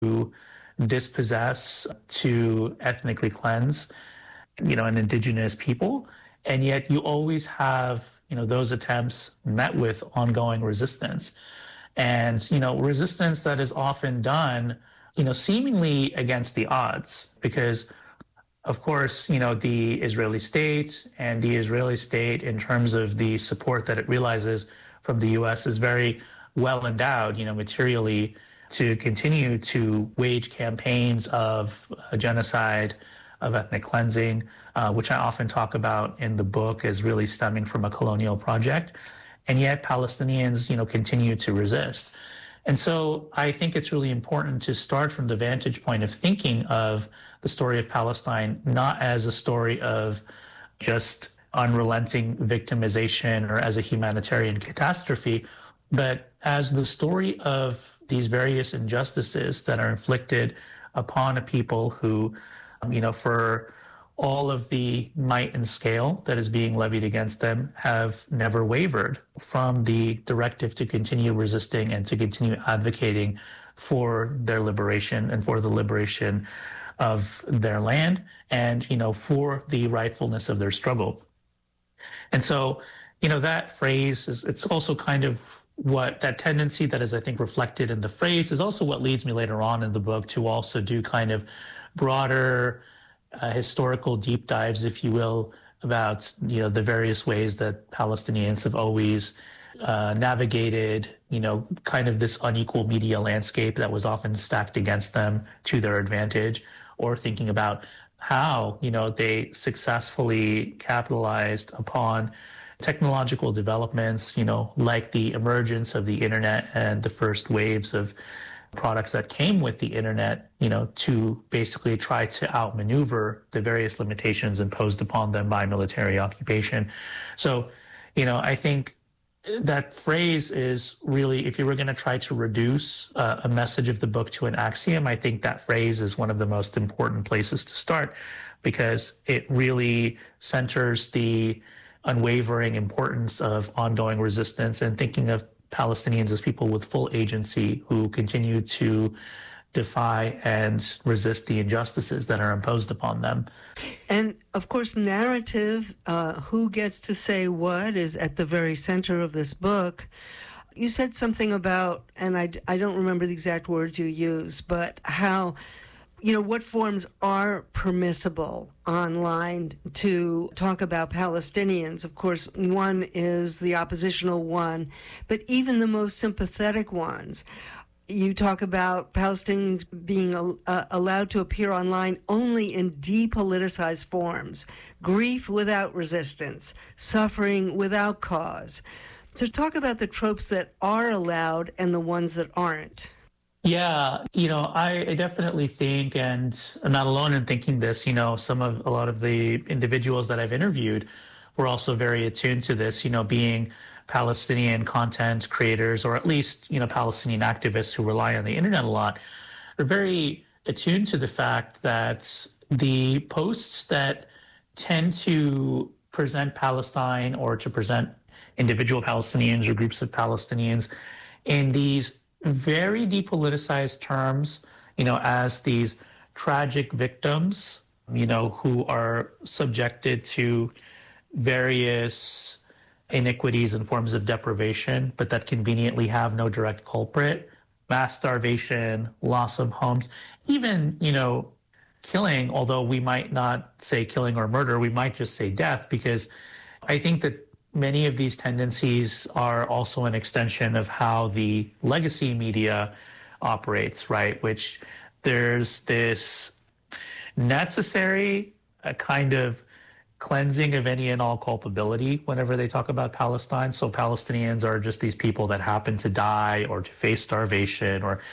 dispossess, to ethnically cleanse, an indigenous people. And yet you always have, those attempts met with ongoing resistance. And, resistance that is often done, seemingly against the odds, because of course, the Israeli state in terms of the support that it realizes from the U.S. is very well endowed, materially, to continue to wage campaigns of genocide, of ethnic cleansing, which I often talk about in the book as really stemming from a colonial project. And yet Palestinians, continue to resist. And so I think it's really important to start from the vantage point of thinking of the story of Palestine not as a story of just unrelenting victimization or as a humanitarian catastrophe, but as the story of these various injustices that are inflicted upon a people who, for all of the might and scale that is being levied against them, have never wavered from the directive to continue resisting and to continue advocating for their liberation and for the liberation of their land and, for the rightfulness of their struggle. And so, that phrase it's also kind of what that tendency that is, I think, reflected in the phrase is also what leads me later on in the book to also do kind of broader historical deep dives, if you will, about, the various ways that Palestinians have always navigated, kind of this unequal media landscape that was often stacked against them to their advantage, or thinking about how, they successfully capitalized upon technological developments, like the emergence of the internet and the first waves of products that came with the internet, to basically try to outmaneuver the various limitations imposed upon them by military occupation. So, I think that phrase is really, if you were going to try to reduce a message of the book to an axiom, I think that phrase is one of the most important places to start, because it really centers the unwavering importance of ongoing resistance and thinking of Palestinians as people with full agency who continue to defy and resist the injustices that are imposed upon them. And of course, narrative, who gets to say what, is at the very center of this book. You said something about, and I don't remember the exact words you used, but how, what forms are permissible online to talk about Palestinians. Of course, one is the oppositional one, but even the most sympathetic ones. You talk about Palestinians being allowed to appear online only in depoliticized forms, grief without resistance, suffering without cause. So talk about the tropes that are allowed and the ones that aren't. Yeah, I definitely think, and I'm not alone in thinking this, a lot of the individuals that I've interviewed were also very attuned to this, being Palestinian content creators, or at least, Palestinian activists who rely on the internet a lot, are very attuned to the fact that the posts that tend to present Palestine or to present individual Palestinians or groups of Palestinians in these very depoliticized terms, as these tragic victims, who are subjected to various iniquities and forms of deprivation, but that conveniently have no direct culprit, mass starvation, loss of homes, even, killing, although we might not say killing or murder, we might just say death, because I think that many of these tendencies are also an extension of how the legacy media operates, right? Which there's this necessary kind of cleansing of any and all culpability whenever they talk about Palestine. So Palestinians are just these people that happen to die or to face starvation or,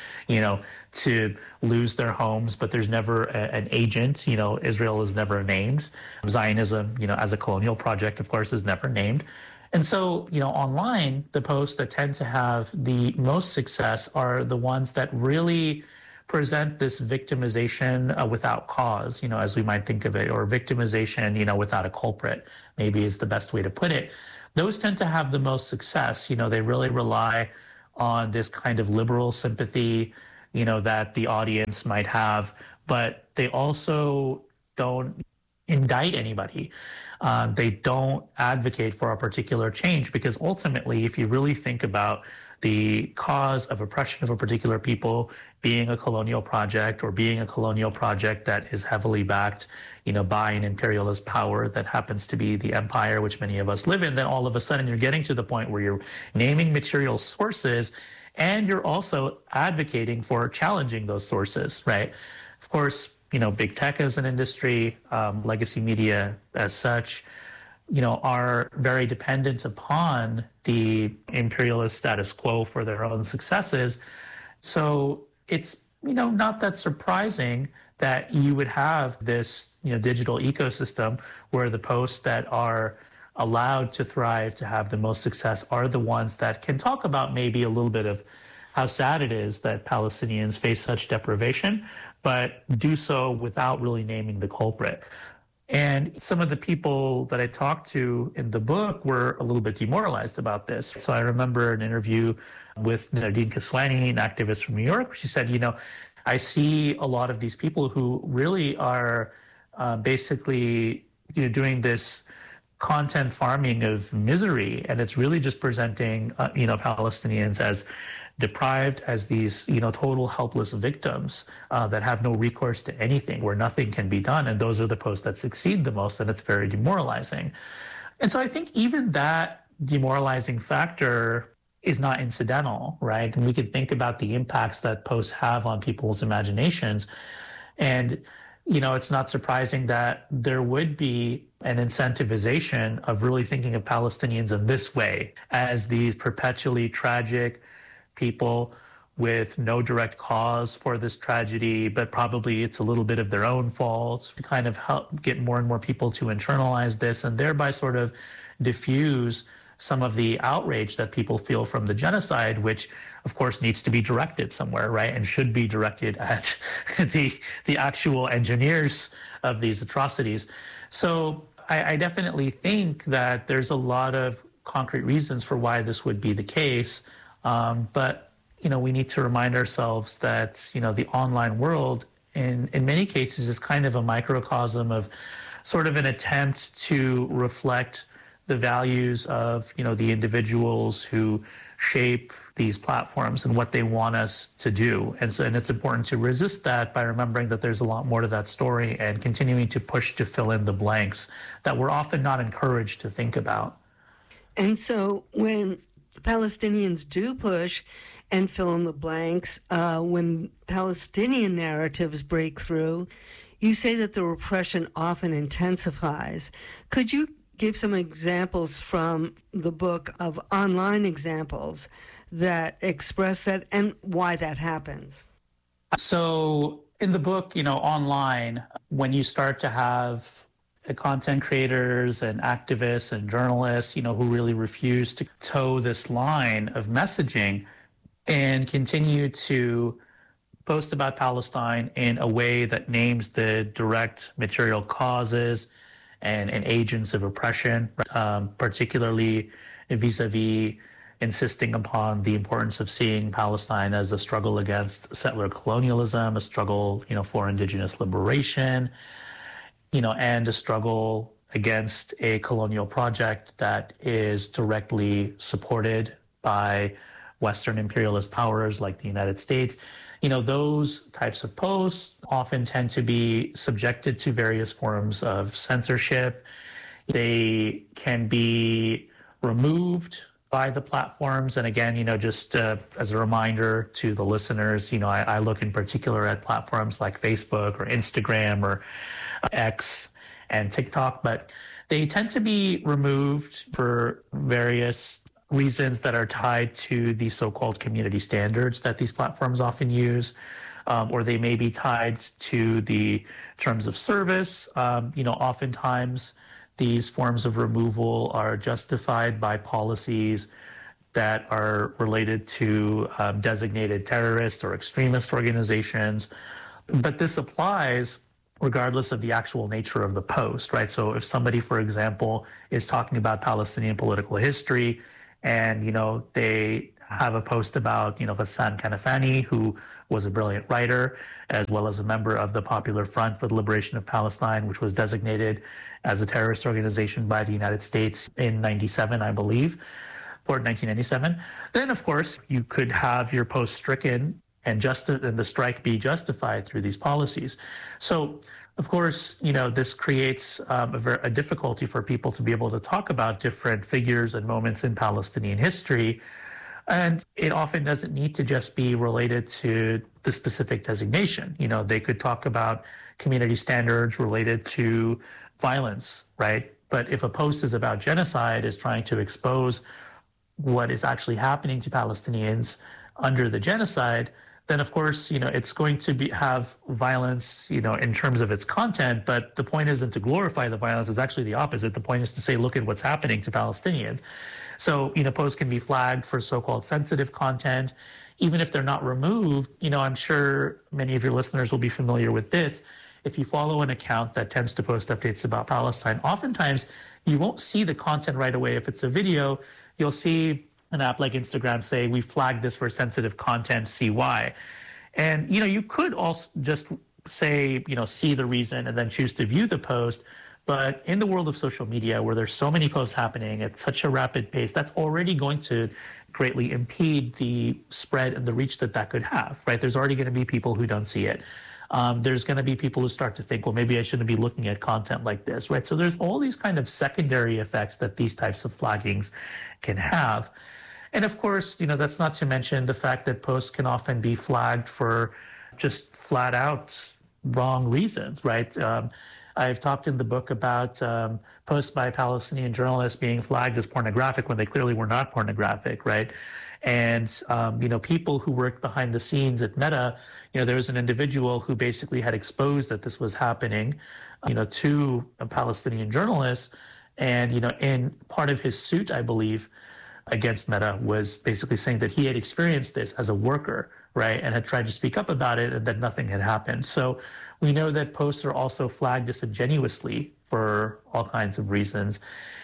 to lose their homes, but there's never an agent. Israel is never named. Zionism, as a colonial project, of course, is never named. And so, online, the posts that tend to have the most success are the ones that really present this victimization without cause, as we might think of it, or victimization, without a culprit, maybe is the best way to put it. Those tend to have the most success. They really rely on this kind of liberal sympathy, that the audience might have, but they also don't indict anybody. They don't advocate for a particular change, because ultimately, if you really think about the cause of oppression of a particular people being a colonial project, or being a colonial project that is heavily backed, by an imperialist power that happens to be the empire which many of us live in, then all of a sudden you're getting to the point where you're naming material sources, and you're also advocating for challenging those sources, right? Of course, big tech as an industry, legacy media as such, are very dependent upon the imperialist status quo for their own successes. So it's, not that surprising that you would have this, digital ecosystem where the posts that are allowed to thrive, to have the most success, are the ones that can talk about maybe a little bit of how sad it is that Palestinians face such deprivation, but do so without really naming the culprit. And some of the people that I talked to in the book were a little bit demoralized about this. So I remember an interview with Nadine Kaswani, an activist from New York. She said, I see a lot of these people who really are basically doing this content farming of misery, and it's really just presenting Palestinians as deprived, as these total helpless victims that have no recourse to anything, where nothing can be done. And those are the posts that succeed the most, and it's very demoralizing. And so I think even that demoralizing factor is not incidental, right? And we can think about the impacts that posts have on people's imaginations. And it's not surprising that there would be an incentivization of really thinking of Palestinians in this way, as these perpetually tragic people with no direct cause for this tragedy, but probably it's a little bit of their own fault, to kind of help get more and more people to internalize this, and thereby sort of diffuse some of the outrage that people feel from the genocide, which of course needs to be directed somewhere, right? And should be directed at the actual engineers of these atrocities. So I definitely think that there's a lot of concrete reasons for why this would be the case. But, we need to remind ourselves that, the online world in many cases is kind of a microcosm of sort of an attempt to reflect the values of, the individuals who shape these platforms and what they want us to do. And it's important to resist that by remembering that there's a lot more to that story, and continuing to push to fill in the blanks that we're often not encouraged to think about. And so when Palestinians do push and fill in the blanks, when Palestinian narratives break through, you say that the repression often intensifies. Could you give some examples from the book of online examples that express that, and why that happens? So in the book, online, when you start to have content creators and activists and journalists, who really refuse to toe this line of messaging and continue to post about Palestine in a way that names the direct material causes and agents of oppression, particularly vis-a-vis insisting upon the importance of seeing Palestine as a struggle against settler colonialism, a struggle, for indigenous liberation, and a struggle against a colonial project that is directly supported by Western imperialist powers like the United States. Those types of posts often tend to be subjected to various forms of censorship. They can be removed by the platforms. And again, just as a reminder to the listeners, I look in particular at platforms like Facebook or Instagram or X and TikTok, but they tend to be removed for various reasons that are tied to the so-called community standards that these platforms often use, or they may be tied to the terms of service. Oftentimes these forms of removal are justified by policies that are related to designated terrorist or extremist organizations. But this applies regardless of the actual nature of the post, right? So if somebody, for example, is talking about Palestinian political history, and they have a post about Ghassan Kanafani, who was a brilliant writer, as well as a member of the Popular Front for the Liberation of Palestine, which was designated as a terrorist organization by the United States in 97, I believe, or 1997. Then, of course, you could have your post stricken and the strike be justified through these policies. So, of course, this creates a difficulty for people to be able to talk about different figures and moments in Palestinian history. And it often doesn't need to just be related to the specific designation. They could talk about community standards related to violence, right? But if a post is about genocide, is trying to expose what is actually happening to Palestinians under the genocide, then of course, it's going to have violence, in terms of its content, but the point isn't to glorify the violence, it's actually the opposite. The point is to say, look at what's happening to Palestinians. So, posts can be flagged for so-called sensitive content, even if they're not removed. I'm sure many of your listeners will be familiar with this. If you follow an account that tends to post updates about Palestine, oftentimes you won't see the content right away. If it's a video, you'll see an app like Instagram say, we flagged this for sensitive content, see why. And, you could also just say, see the reason and then choose to view the post. But in the world of social media, where there's so many posts happening at such a rapid pace, that's already going to greatly impede the spread and the reach that could have, right? There's already going to be people who don't see it. There's going to be people who start to think, well, maybe I shouldn't be looking at content like this, right? So there's all these kind of secondary effects that these types of flaggings can have. And of course, that's not to mention the fact that posts can often be flagged for just flat out wrong reasons, right? I've talked in the book about posts by Palestinian journalists being flagged as pornographic when they clearly were not pornographic, right? And, people who worked behind the scenes at Meta, there was an individual who basically had exposed that this was happening, to a Palestinian journalist. And, in part of his suit, I believe, against Meta was basically saying that he had experienced this as a worker, right, and had tried to speak up about it and that nothing had happened. So we know that posts are also flagged disingenuously for all kinds of reasons.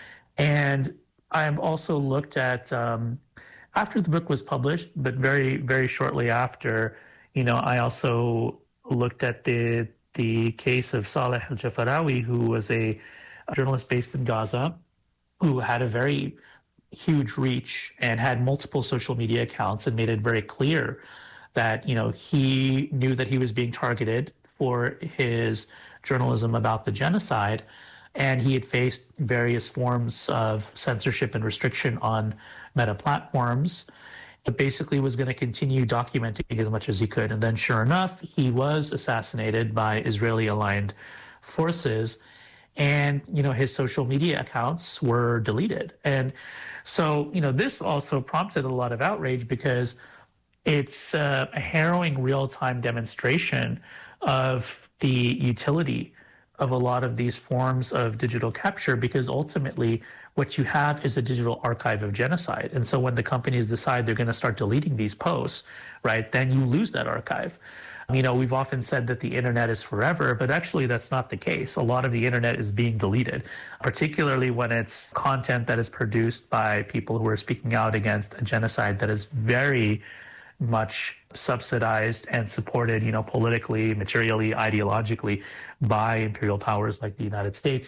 And I've also looked at, after the book was published, but very, very shortly after, I also looked at the case of Saleh al-Jafarawi, who was a journalist based in Gaza, who had a very huge reach and had multiple social media accounts and made it very clear that, he knew that he was being targeted for his journalism about the genocide. And he had faced various forms of censorship and restriction on Meta platforms, but basically was going to continue documenting as much as he could. And then sure enough, he was assassinated by Israeli-aligned forces. And, his social media accounts were deleted. And so, this also prompted a lot of outrage because it's a harrowing real-time demonstration of the utility of a lot of these forms of digital capture, because ultimately what you have is a digital archive of genocide. And so when the companies decide they're going to start deleting these posts, right, then you lose that archive. We've often said that the internet is forever, but actually that's not the case. A lot of the internet is being deleted, particularly when it's content that is produced by people who are speaking out against a genocide that is very much subsidized and supported, politically, materially, ideologically by imperial powers like the United States.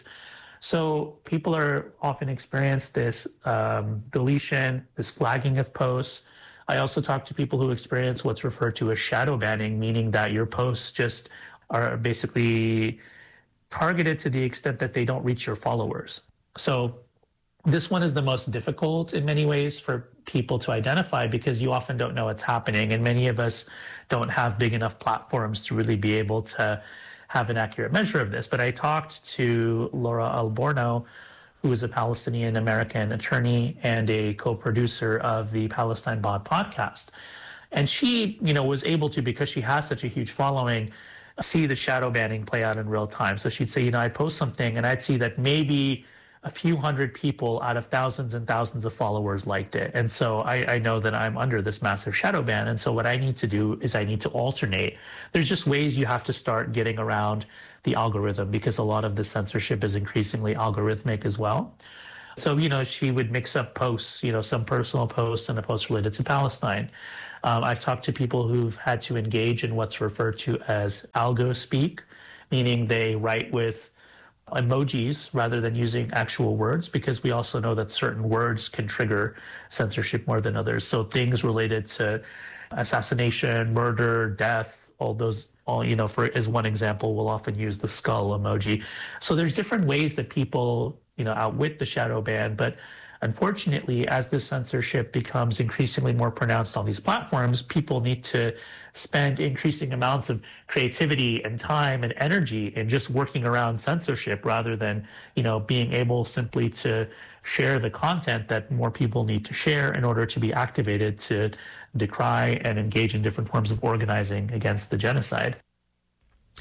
So people are often experience this deletion, this flagging of posts. I also talk to people who experience what's referred to as shadow banning, meaning that your posts just are basically targeted to the extent that they don't reach your followers. So this one is the most difficult in many ways for people to identify because you often don't know what's happening. And many of us don't have big enough platforms to really be able to have an accurate measure of this. But I talked to Laura Alborno, who is a Palestinian-American attorney and a co-producer of the Palestine Bot podcast. And she, was able to, because she has such a huge following, see the shadow banning play out in real time. So she'd say, I'd post something and I'd see that maybe a few hundred people out of thousands and thousands of followers liked it. And so I know that I'm under this massive shadow ban. And so what I need to do is I need to alternate. There's just ways you have to start getting around the algorithm because a lot of the censorship is increasingly algorithmic as well. So, she would mix up posts, some personal posts and a post related to Palestine. I've talked to people who've had to engage in what's referred to as algo speak, meaning they write with emojis rather than using actual words, because we also know that certain words can trigger censorship more than others. So things related to assassination, murder, death, all those, for as one example, we'll often use the skull emoji. So there's different ways that people, outwit the shadow ban, but unfortunately, as this censorship becomes increasingly more pronounced on these platforms, people need to spend increasing amounts of creativity and time and energy in just working around censorship rather than, being able simply to share the content that more people need to share in order to be activated to decry and engage in different forms of organizing against the genocide.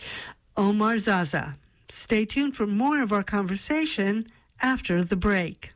Omar Zaza. Stay tuned for more of our conversation after the break.